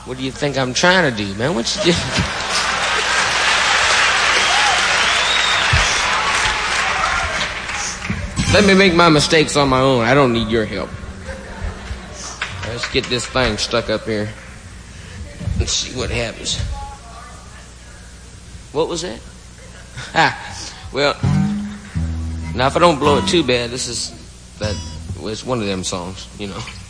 What do you think I'm trying to do, man? What you do? Let me make my mistakes on my own. I don't need your help. Let's get this thing stuck up here. Let's see what happens. What was that? Well, now if I don't blow it too bad, it's one of them songs, you know.